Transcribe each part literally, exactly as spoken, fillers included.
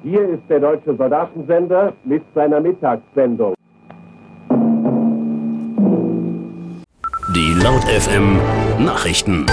Hier ist der Deutsche Soldatensender mit seiner Mittagssendung. Die Laut F M Nachrichten.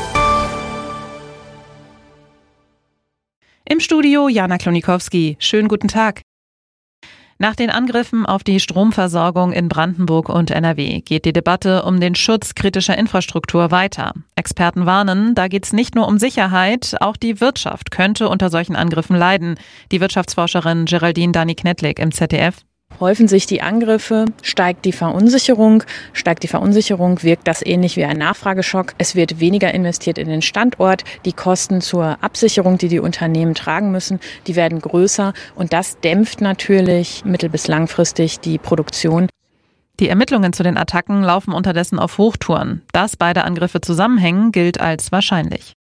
Im Studio Jana Klonikowski. Schönen guten Tag. Nach den Angriffen auf die Stromversorgung in Brandenburg und N R W geht die Debatte um den Schutz kritischer Infrastruktur weiter. Experten warnen, da geht es nicht nur um Sicherheit, auch die Wirtschaft könnte unter solchen Angriffen leiden. Die Wirtschaftsforscherin Geraldine Dani-Knetlik im Z D F. Häufen sich die Angriffe, steigt die Verunsicherung. Steigt die Verunsicherung, wirkt das ähnlich wie ein Nachfrageschock. Es wird weniger investiert in den Standort. Die Kosten zur Absicherung, die die Unternehmen tragen müssen, die werden größer. Und das dämpft natürlich mittel- bis langfristig die Produktion. Die Ermittlungen zu den Attacken laufen unterdessen auf Hochtouren. Dass beide Angriffe zusammenhängen, gilt als wahrscheinlich.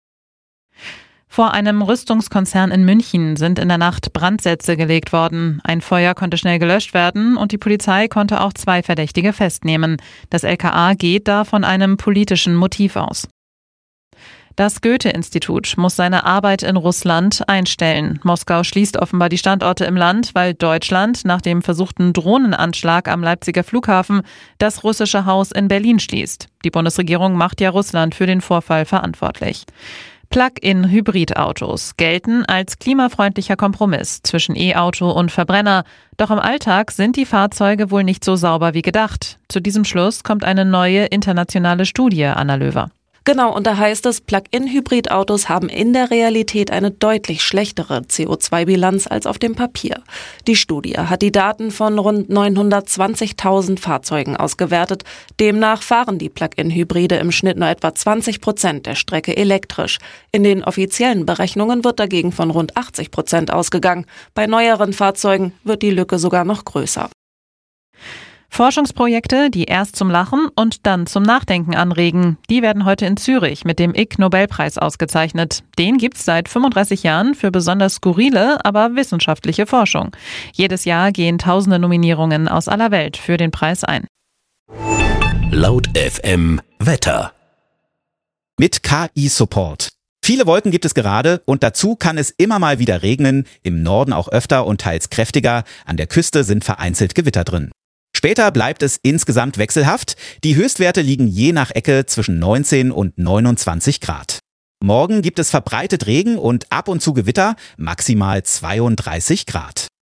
Vor einem Rüstungskonzern in München sind in der Nacht Brandsätze gelegt worden. Ein Feuer konnte schnell gelöscht werden und die Polizei konnte auch zwei Verdächtige festnehmen. Das L K A geht da von einem politischen Motiv aus. Das Goethe-Institut muss seine Arbeit in Russland einstellen. Moskau schließt offenbar die Standorte im Land, weil Deutschland nach dem versuchten Drohnenanschlag am Leipziger Flughafen das russische Haus in Berlin schließt. Die Bundesregierung macht ja Russland für den Vorfall verantwortlich. Plug-in-Hybridautos gelten als klimafreundlicher Kompromiss zwischen E-Auto und Verbrenner. Doch im Alltag sind die Fahrzeuge wohl nicht so sauber wie gedacht. Zu diesem Schluss kommt eine neue internationale Studie, Anna Löwer. Genau, und da heißt es, Plug-in-Hybrid-Autos haben in der Realität eine deutlich schlechtere C O zwei Bilanz als auf dem Papier. Die Studie hat die Daten von rund neunhundertzwanzigtausend Fahrzeugen ausgewertet. Demnach fahren die Plug-in-Hybride im Schnitt nur etwa zwanzig Prozent der Strecke elektrisch. In den offiziellen Berechnungen wird dagegen von rund achtzig Prozent ausgegangen. Bei neueren Fahrzeugen wird die Lücke sogar noch größer. Forschungsprojekte, die erst zum Lachen und dann zum Nachdenken anregen, die werden heute in Zürich mit dem Ig-Nobelpreis ausgezeichnet. Den gibt's seit fünfunddreißig Jahren für besonders skurrile, aber wissenschaftliche Forschung. Jedes Jahr gehen tausende Nominierungen aus aller Welt für den Preis ein. Laut F M Wetter. Mit K I-Support. Viele Wolken gibt es gerade und dazu kann es immer mal wieder regnen, im Norden auch öfter und teils kräftiger. An der Küste sind vereinzelt Gewitter drin. Später bleibt es insgesamt wechselhaft. Die Höchstwerte liegen je nach Ecke zwischen neunzehn und neunundzwanzig Grad. Morgen gibt es verbreitet Regen und ab und zu Gewitter, maximal zweiunddreißig Grad.